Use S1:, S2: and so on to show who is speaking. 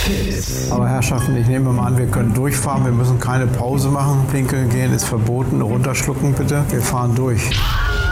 S1: Aber Herrschaften, ich nehme mal an, wir können durchfahren. Wir müssen keine Pause machen. Pinkeln gehen ist verboten. Runterschlucken bitte. Wir fahren durch.